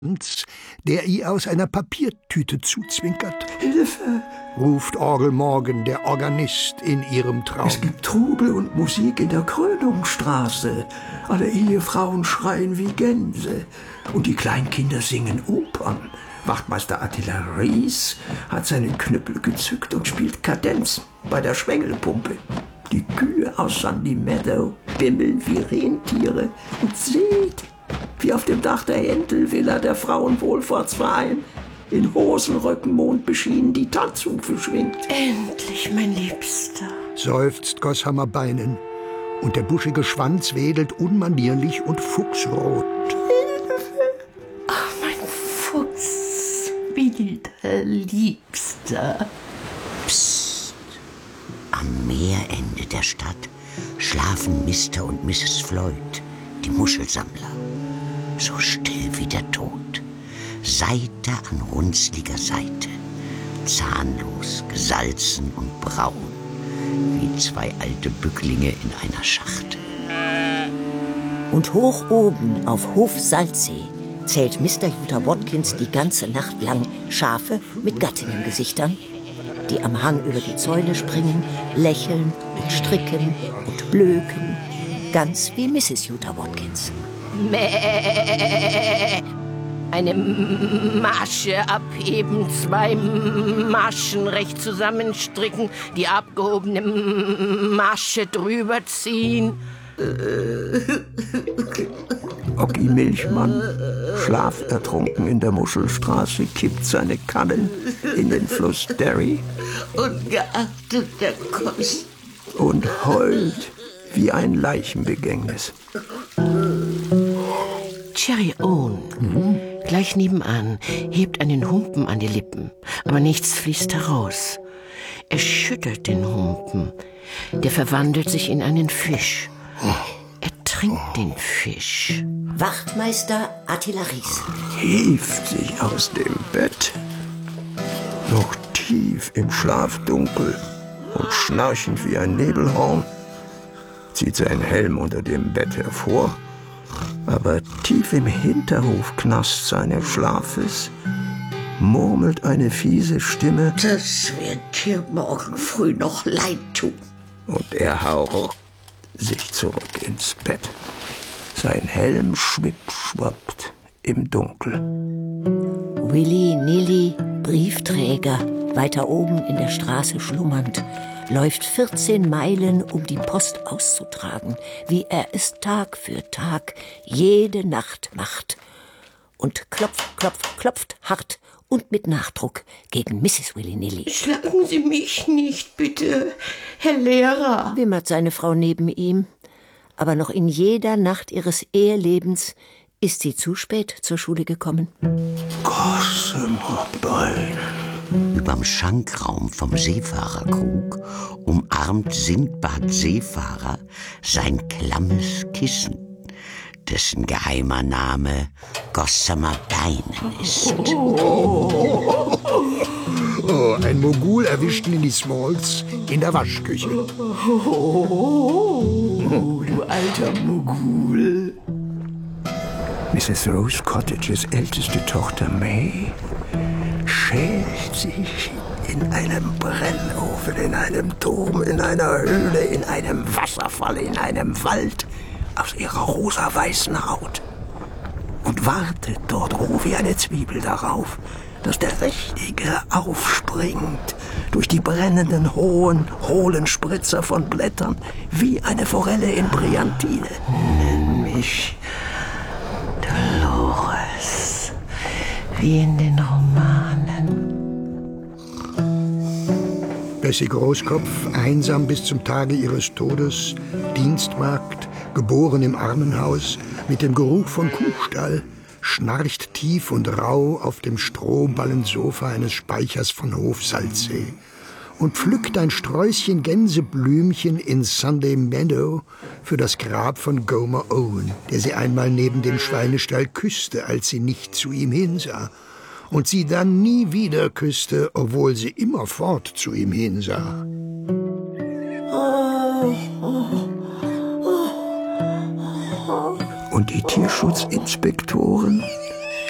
der ihr aus einer Papiertüte zuzwinkert. »Hilfe«, ruft Orgel Morgan, der Organist, in ihrem Traum. »Es gibt Trubel und Musik in der Krönungsstraße. Alle Ehefrauen schreien wie Gänse. Und die Kleinkinder singen Opern. Wachtmeister Attila Ries hat seinen Knüppel gezückt und spielt Kadenz bei der Schwengelpumpe. Die Kühe aus Sandy Meadow bimmeln wie Rentiere. Und seht, wie auf dem Dach der Händelvilla der Frauenwohlfahrtsverein in Hosenröcken mondbeschienen die Tanzhufe schwingt. Endlich, mein Liebster, seufzt Gossamer Beinen, und der buschige Schwanz wedelt unmanierlich und fuchsrot. ach, mein Fuchs, wilder Liebster. Psst. Am Meerende der Stadt schlafen Mr. und Mrs. Floyd, die Muschelsammler. So still wie der Tod. Seite an runzliger Seite. Zahnlos, gesalzen und braun. Wie zwei alte Bücklinge in einer Schachtel. Und hoch oben auf Hof Salzsee zählt Mr. Utah Watkins die ganze Nacht lang Schafe mit Gattinnengesichtern, die am Hang über die Zäune springen, lächeln und stricken und blöken, ganz wie Mrs. Utah Watkins. Mäh. Eine Masche abheben, 2 Maschen recht zusammenstricken, die abgehobene Masche drüber ziehen. Oggi Milchmann, schlafertrunken in der Muschelstraße, kippt seine Kannen in den Fluss Derry Ungeachtet der Kost. und heult wie ein Leichenbegängnis. Cherry Owen, gleich nebenan, hebt einen Humpen an die Lippen, aber nichts fließt heraus. Er schüttelt den Humpen. Der verwandelt sich in einen Fisch. Er trinkt den Fisch. Wachtmeister Attila Ries Hieft sich aus dem Bett, noch tief im Schlafdunkel und schnarchend wie ein Nebelhorn, zieht seinen Helm unter dem Bett hervor, aber tief im Hinterhofknast seines Schlafes murmelt eine fiese Stimme: Das wird dir morgen früh noch leid tun. Und er haucht sich zurück ins Bett. Sein Helm schwipp-schwappt im Dunkel. Willy Nilly, Briefträger, weiter oben in der Straße schlummernd, läuft 14 Meilen, um die Post auszutragen, wie er es Tag für Tag jede Nacht macht. Und klopft hart und mit Nachdruck gegen Mrs. Willy Nilly. Schlagen Sie mich nicht, bitte, Herr Lehrer. Wimmert seine Frau neben ihm. Aber noch in jeder Nacht ihres Ehelebens ist sie zu spät zur Schule gekommen. Gossamer Beinen. Überm Schankraum vom Seefahrerkrug umarmt Sindbad Seefahrer sein klammes Kissen, dessen geheimer Name Gossamer Beinen ist. Oh, ein Mogul erwischt Lily Smalls in der Waschküche. Oh, du alter Mogul. Mrs. Rose Cottages älteste Tochter May schält sich in einem Brennofen, in einem Turm, in einer Höhle, in einem Wasserfall, in einem Wald aus ihrer rosa-weißen Haut und wartet dort roh wie eine Zwiebel darauf, dass der Richtige aufspringt durch die brennenden, hohen, hohlen Spritzer von Blättern wie eine Forelle in Brillantine. Nenn mich Dolores, wie in den Romanen. Bessie Großkopf, einsam bis zum Tage ihres Todes, Dienstmagd, geboren im Armenhaus, mit dem Geruch von Kuhstall, schnarcht tief und rau auf dem Strohballensofa eines Speichers von Hof Salzsee und pflückt ein Sträußchen Gänseblümchen in Sunday Meadow für das Grab von Gomer Owen, der sie einmal neben dem Schweinestall küsste, als sie nicht zu ihm hinsah, und sie dann nie wieder küsste, obwohl sie immerfort zu ihm hinsah. Und die Tierschutzinspektoren